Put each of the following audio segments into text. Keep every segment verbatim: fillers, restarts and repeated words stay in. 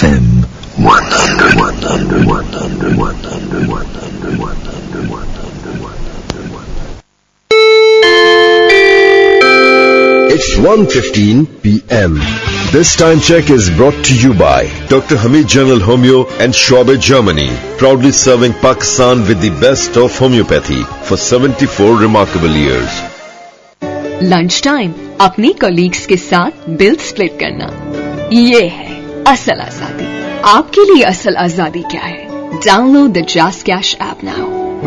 F M one hundred, one hundred, one hundred, one hundred, one hundred, one hundred, one hundred. It's one fifteen p m This time check is brought to you by Doctor Hamid General Homeo and Schwabe, Germany, proudly serving Pakistan with the best of homeopathy for seventy-four remarkable years. Lunch time अपनी colleagues के साथ bill split करना, ये है असल आजादी। आपके लिए असल आजादी क्या है? Download the just cash app now.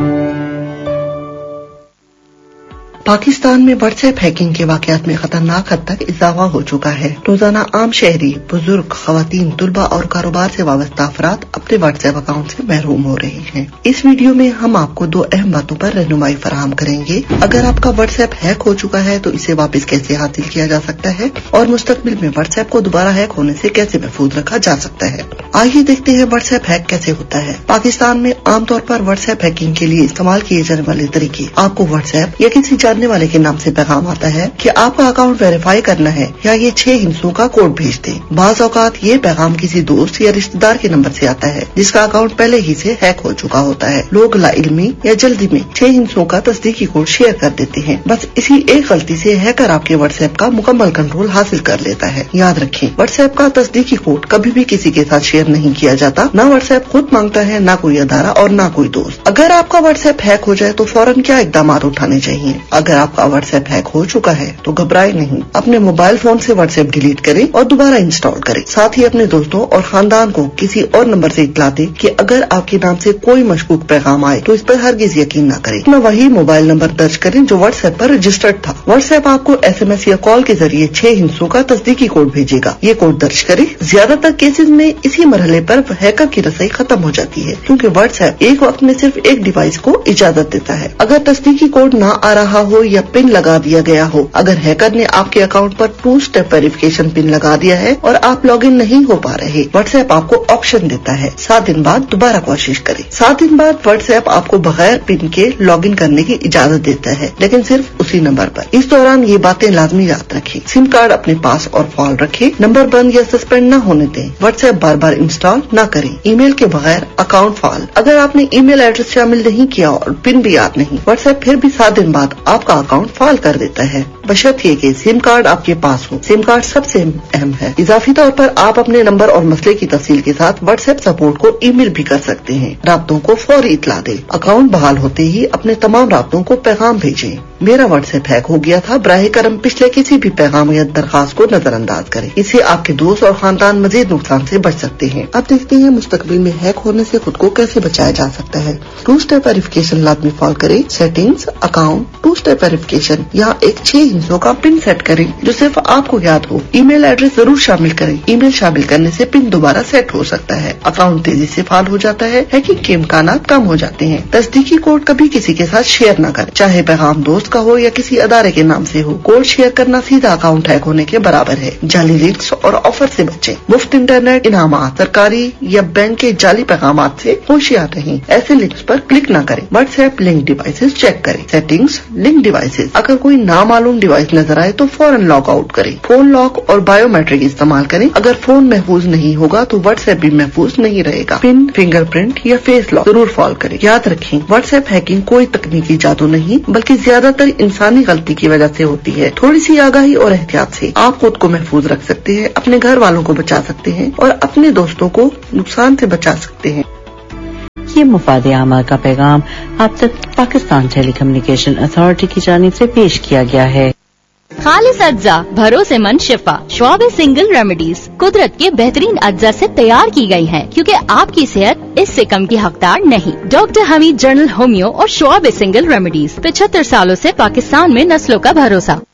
Pakistan में व्हाट्सएप हैकिंग के वाकयात में खतरनाक हद तक इजाफा हो चुका है। रोजाना आम शहरी, बुजुर्ग, खवातीन, तुलबा और कारोबार से वाबस्ता अफराद अपने व्हाट्सएप अकाउंट से महरूम हो रहे हैं। इस वीडियो में हम आपको दो अहम बातों पर रहनुमाई फराहम करेंगे। अगर आपका व्हाट्सएप हैक हो चुका है तो इसे वापस कैसे हासिल किया जा सकता है और मुस्तकबिल में व्हाट्सएप को दोबारा हैक होने से कैसे महफूज रखा जा सकता है। आइए देखते हैं व्हाट्सएप हैक कैसे होता है। पाकिस्तान में आमतौर पर व्हाट्सएप हैकिंग के लिए इस्तेमाल किए जाने वाले तरीके। आपको व्हाट्सएप या किसी जानने वाले के नाम से पैगाम आता है कि आपका अकाउंट वेरीफाई करना है या ये छह हिस्सों का कोड भेज दें। बाज़ औकात ये पैगाम किसी दोस्त या रिश्तेदार के नंबर से आता है जिसका अकाउंट पहले ही से हैक हो चुका होता है। लोग लाइल्मी या जल्दी में छह हिस्सों का तस्दीकी कोड शेयर कर देते हैं। बस इसी एक गलती से हैकर आपके व्हाट्सएप का मुकम्मल कंट्रोल हासिल कर लेता है। याद रखें, व्हाट्सएप का तस्दीकी कोड कभी भी किसी के साथ शेयर नहीं किया जाता। न व्हाट्सएप खुद मांगता है, न कोई अदारा और न कोई दोस्त। अगर आपका व्हाट्सएप हैक हो जाए तो फौरन क्या इकदाम उठाने चाहिए? अगर आपका व्हाट्सएप हैक हो चुका है तो घबराए नहीं। अपने मोबाइल फोन से व्हाट्सएप डिलीट करें और दोबारा इंस्टॉल करें। साथ ही अपने दोस्तों और खानदान को किसी और नंबर से इतला दें कि अगर आपके नाम से कोई मशकूक पैगाम आए तो इस पर हरगिज यकीन न करें। अपना वही मोबाइल नंबर दर्ज करें जो व्हाट्सएप पर रजिस्टर्ड था। व्हाट्सएप आपको एसएमएस या कॉल के जरिए छह हिस्सों का तस्दीकी कोड भेजेगा। ये कोड दर्ज करें। ज्यादातर केसेज में इसी मरहले पर हैकर की रसाई खत्म हो जाती है क्योंकि व्हाट्सएप एक वक्त में सिर्फ एक डिवाइस को इजाजत देता है। अगर तस्दीकी कोड न आ रहा हो या पिन लगा दिया गया हो, अगर हैकर ने आपके अकाउंट पर टू स्टेप वेरिफिकेशन पिन लगा दिया है और आप लॉगिन नहीं हो पा रहे, व्हाट्सएप आपको ऑप्शन देता है सात दिन बाद दोबारा कोशिश करें। सात दिन बाद व्हाट्सएप आपको बगैर पिन के लॉगिन करने की इजाजत देता है, लेकिन सिर्फ उसी नंबर पर। इस दौरान ये बातें लाजमी याद रखें। सिम कार्ड अपने पास और फाल रखें। नंबर बंद या सस्पेंड न होने दें। व्हाट्सएप बार बार इंस्टॉल न करें। ईमेल के बगैर अकाउंट फाल। अगर आपने ईमेल एड्रेस शामिल नहीं किया और पिन भी याद नहीं, व्हाट्सएप फिर भी सात दिन बाद आपका अकाउंट फाल कर देता है, बशर्ते कि सिम कार्ड आपके पास हो। सिम कार्ड सबसे अहम है। इजाफी तौर पर आप अपने नंबर और मसले की तफसील के साथ व्हाट्सएप सपोर्ट को ईमेल भी कर सकते हैं। राब्तों को फौरी इतला दें। अकाउंट बहाल होते ही अपने तमाम राब्तों को पैगाम भेजें। मेरा व्हाट्सएप हैक हो गया था, बराह करम पिछले किसी भी पैगाम या दरखास्त को नजरअंदाज करें। इससे आपके दोस्त और खानदान मजीद नुकसान से बच सकते हैं। अब देखते हैं मुस्तकबिल में हैक होने से खुद को कैसे बचाया जा सकता है। टू स्टेप वेरिफिकेशन लाजमी फॉलो करें। Settings, account, to step verification, यहाँ एक छह हिस्सों का पिन सेट करें जो सिर्फ आपको याद हो। ईमेल एड्रेस जरूर शामिल करें। ईमेल शामिल करने से पिन दोबारा सेट हो सकता है। अकाउंट तेजी से फाल हो जाता है। हैकिंग के इम्कान कम हो जाते हैं। तस्दीकी कोड कभी किसी के साथ शेयर न करें, चाहे पैगाम दोस्त का हो या किसी अदारे के नाम से हो। कोड शेयर करना सीधा अकाउंट हैक होने के बराबर है। जाली लिंक्स और ऑफर से बचें। मुफ्त इंटरनेट, इनामात, सरकारी या बैंक के जाली पैगामात से होशियार रहें। ऐसे लिंक्स पर क्लिक न करें। व्हाट्सएप लिंक डिवाइसेस चेक करें। Settings, link devices. अगर कोई नामालूम डिवाइस नजर आए तो फौरन लॉग आउट करें। फोन लॉक और बायोमेट्रिक इस्तेमाल करें। अगर फोन महफूज नहीं होगा तो व्हाट्सएप भी महफूज नहीं रहेगा। पिन, फिंगरप्रिंट या फेस लॉक जरूर फॉलो करें। याद रखें, व्हाट्सएप हैकिंग कोई तकनीकी जादू नहीं बल्कि ज्यादातर इंसानी गलती की वजह से होती है। थोड़ी सी आगाही और एहतियात से आप खुद को महफूज रख सकते हैं, अपने घर वालों को बचा सकते हैं और अपने दोस्तों को नुकसान से बचा सकते हैं। ये मुफाद आमा का पैगाम आप तक पाकिस्तान टेली कम्युनिकेशन अथॉरिटी की जानिब से पेश किया गया है। खालिस अज्जा, भरोसेमंद शिफा, श्वाबे सिंगल रेमेडीज कुदरत के बेहतरीन अज्जा से तैयार की गई हैं, क्योंकि आपकी सेहत इससे कम की हकदार नहीं। डॉक्टर हमीद जनरल होमियो और श्वाबे सिंगल रेमेडीज पचहत्तर सालों से पाकिस्तान में नस्लों का भरोसा।